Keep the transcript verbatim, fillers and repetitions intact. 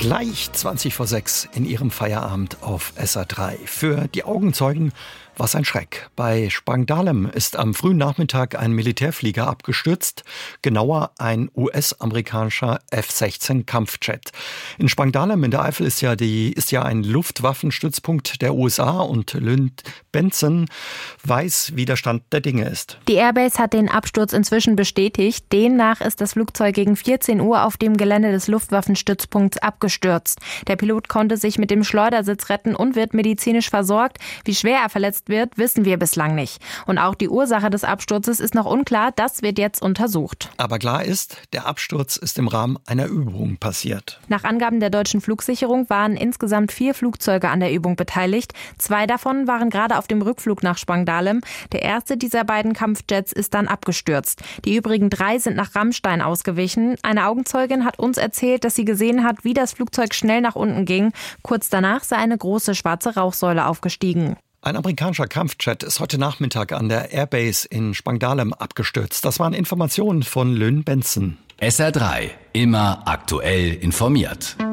Gleich zwanzig vor sechs in Ihrem Feierabend auf S R drei. Für die Augenzeugen war es ein Schreck. Bei Spangdahlem ist am frühen Nachmittag ein Militärflieger abgestürzt, genauer ein U S-amerikanischer F sechzehn Kampfjet. In Spangdahlem in der Eifel ist ja, die, ist ja ein Luftwaffenstützpunkt der U S A und Lynn Benson weiß, wie der Stand der Dinge ist. Die Airbase hat den Absturz inzwischen bestätigt. Demnach ist das Flugzeug gegen vierzehn Uhr auf dem Gelände des Luftwaffenstützpunkts abgestürzt. Der Pilot konnte sich mit dem Schleudersitz retten und wird medizinisch versorgt. Wie schwer er verletzt wird, wissen wir bislang nicht. Und auch die Ursache des Absturzes ist noch unklar. Das wird jetzt untersucht. Aber klar ist, der Absturz ist im Rahmen einer Übung passiert. Nach Angaben der deutschen Flugsicherung waren insgesamt vier Flugzeuge an der Übung beteiligt. Zwei davon waren gerade auf dem Rückflug nach Spangdahlem. Der erste dieser beiden Kampfjets ist dann abgestürzt. Die übrigen drei sind nach Rammstein ausgewichen. Eine Augenzeugin hat uns erzählt, dass sie gesehen hat, wie das Flugzeug schnell nach unten ging. Kurz danach sei eine große schwarze Rauchsäule aufgestiegen. Ein amerikanischer Kampfjet ist heute Nachmittag an der Airbase in Spangdahlem abgestürzt. Das waren Informationen von Lynn Benson. S R drei, immer aktuell informiert.